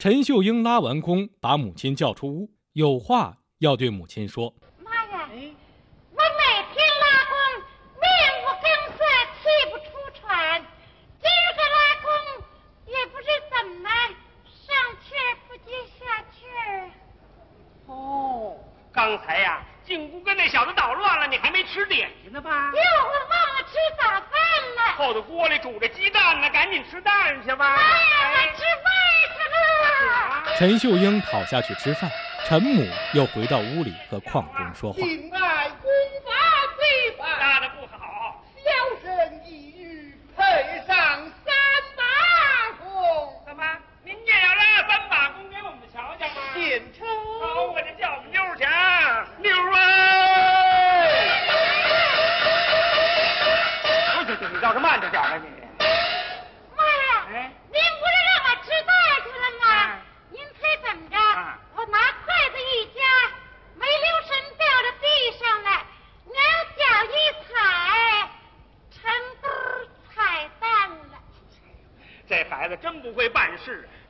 陈秀英拉完弓，把母亲叫出屋，有话要对母亲说。 妈呀，我每天拉弓，面无根色，气不出喘，今儿个拉弓也不知怎么上气儿不接下气儿。 哦，刚才呀，进屋跟那小子捣乱了，你还没吃点心呢吧？ 哟，我忘了吃早饭了。 后头锅里煮着鸡蛋呢，赶紧吃蛋去吧。 妈呀，我吃饭去了。 陈秀英跑下去吃饭，陈母又回到屋里和邝中说话。 敬爱功法最法， 拉的不好， 小生一语配上3把弓。 怎么您也要拉3把弓给我们瞧瞧吗？ 献丑。 好，我这叫我们妞儿去啊，妞儿啊！你倒是慢着点吧你。 妈呀，您不是让我吃饭去了吗？您猜怎么着？我拿筷子一夹，没留神掉到地上了，娘脚一踩，成堆踩蛋了。 这孩子真不会办事，